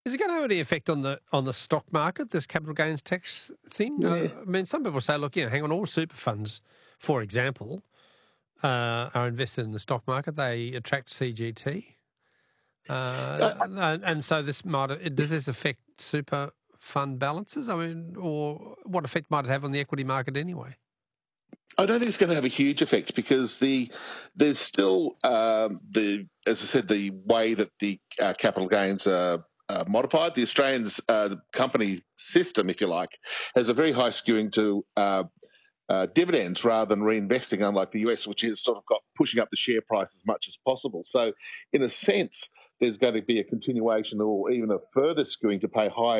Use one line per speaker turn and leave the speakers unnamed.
Is it going to have any effect on the stock market, this capital gains tax thing?
Yeah.
I mean, some people say, look, hang on, all super funds, for example, are invested in the stock market. They attract CGT. And so does this affect super fund balances? I mean, or what effect might it have on the equity market anyway?
I don't think it's going to have a huge effect because there's still as I said, the way that the capital gains are modified. The Australian's company system, if you like, has a very high skewing to dividends rather than reinvesting, unlike the US, which is sort of got pushing up the share price as much as possible. So, in a sense, there's going to be a continuation or even a further skewing to pay higher